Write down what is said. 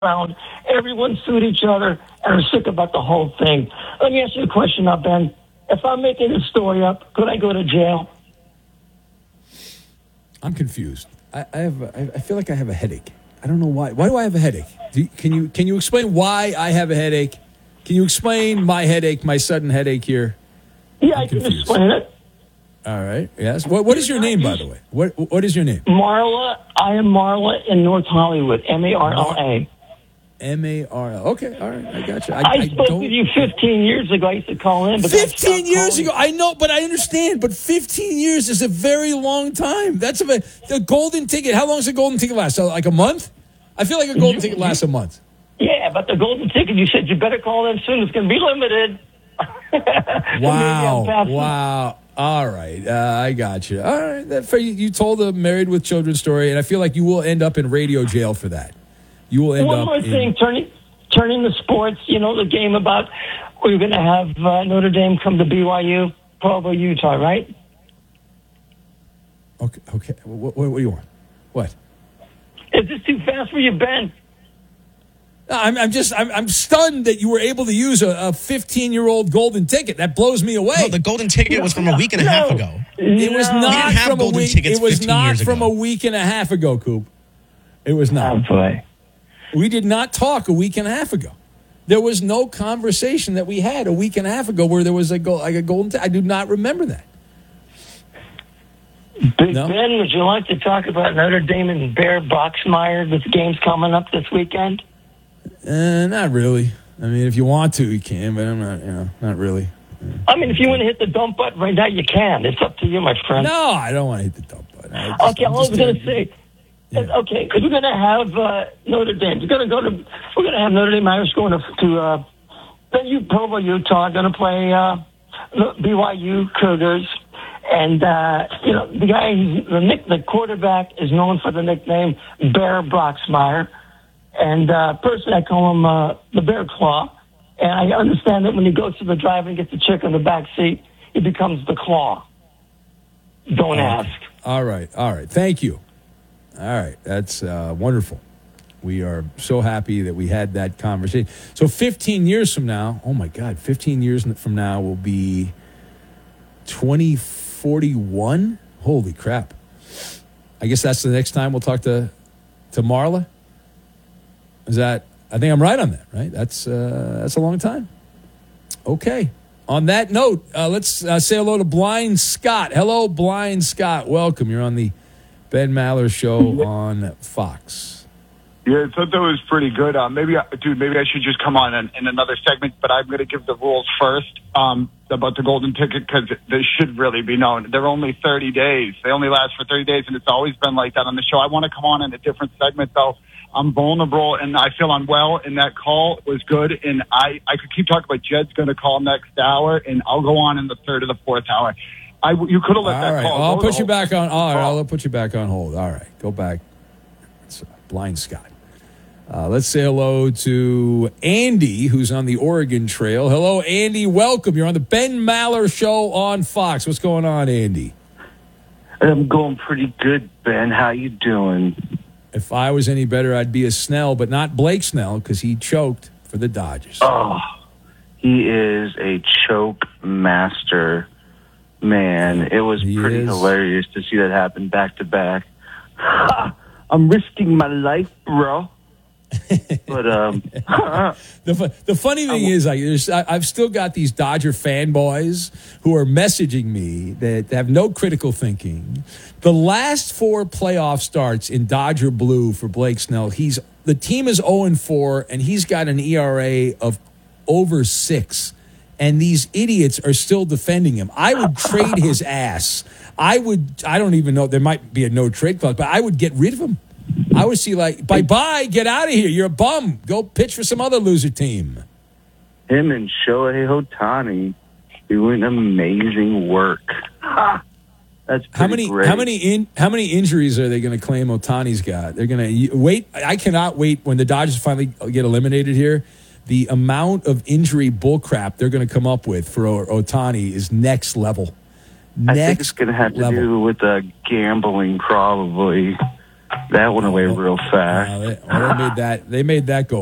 around. Everyone sued each other and are sick about the whole thing. Let me ask you a question now, Ben. If I'm making this story up, could I go to jail? I'm confused. I feel like I have a headache. I don't know why. Why do I have a headache? Can you explain why I have a headache? Can you explain my headache, my sudden headache here? Yeah, I can explain it. All right. Yes. What is your name, by the way? What is your name? Marla. I am Marla in North Hollywood. Marla. Marla. Okay. All right. I got you. I spoke with you 15 years ago. I used to call in. But 15 years ago? I know, but I understand. But 15 years is a very long time. That's the golden ticket. How long does a golden ticket last? So like a month? I feel like a golden ticket lasts a month. Yeah, but the golden ticket, you said you better call in soon. It's going to be limited. Wow. All right. I got you. All right. You told a Married with Children story, and I feel like you will end up in radio jail for that. You will end One up more thing, turning the sports, the game about we're going to have Notre Dame come to BYU, Provo, Utah, right? Okay. What do you want? What? Is this too fast for you, Ben? I'm stunned that you were able to use a 15-year-old golden ticket. That blows me away. No, the golden ticket was from a week and a half ago. It was not from a week. It was not from a week and a half ago, Coop. It was not. Oh, boy. We did not talk a week and a half ago. There was no conversation that we had a week and a half ago where there was a golden ticket. I do not remember that. Ben, would you like to talk about Notre Dame and Bear Boxmeyer with the games coming up this weekend? Not really. I mean, if you want to, you can, but I'm not, not really. I mean, if you want to hit the dump button right now, you can. It's up to you, my friend. No, I don't want to hit the dump button. I was going to say, okay, because we're going to have Notre Dame. We're going to have Notre Dame Irish going to Provo, Utah, going to play BYU Cougars. And, the guy, the quarterback is known for the nickname Bear Boxmeyer. And personally, I call him the Bear Claw. And I understand that when he goes to the drive and gets the chick in the back seat, he becomes the Claw. Don't ask. All right. Thank you. All right. That's wonderful. We are so happy that we had that conversation. So 15 years from now, oh, my God, 15 years from now will be 2041? Holy crap. I guess that's the next time we'll talk to Marla? I think I'm right on that, right? That's a long time. Okay. On that note, let's say hello to Blind Scott. Hello, Blind Scott. Welcome. You're on the Ben Maller Show on Fox. Yeah, I thought that was pretty good. Maybe I should just come on in another segment, but I'm going to give the rules first about the golden ticket because they should really be known. They're only 30 days. They only last for 30 days, and it's always been like that on the show. I want to come on in a different segment, though. I'm vulnerable, and I feel unwell, and that call was good, and I could keep talking about Jed's going to call next hour, and I'll go on in the third or the fourth hour. You could have let that call. I'll put you back on. All right, I'll put you back on hold. All right, go back. It's Blind Scott. Let's say hello to Andy, who's on the Oregon Trail. Hello, Andy. Welcome. You're on the Ben Maller Show on Fox. What's going on, Andy? I'm going pretty good, Ben. How you doing? If I was any better, I'd be a Snell, but not Blake Snell because he choked for the Dodgers. Oh, he is a choke master, man. It was pretty hilarious to see that happen back to back. I'm risking my life, bro. But the funny thing is, I've still got these Dodger fanboys who are messaging me that have no critical thinking. The last 4 playoff starts in Dodger blue for Blake Snell, the team is 0-4, and he's got an ERA of over 6. And these idiots are still defending him. I would trade his ass. I don't even know. There might be a no trade clause, but I would get rid of him. I would see bye-bye, get out of here. You're a bum. Go pitch for some other loser team. Him and Shohei Ohtani doing amazing work. That's pretty great. How many injuries are they going to claim Ohtani's got? They're going to wait. I cannot wait when the Dodgers finally get eliminated here. The amount of injury bullcrap they're going to come up with for Ohtani is next level. I think it's going to have to do with gambling, probably. That went away real fast. They made that go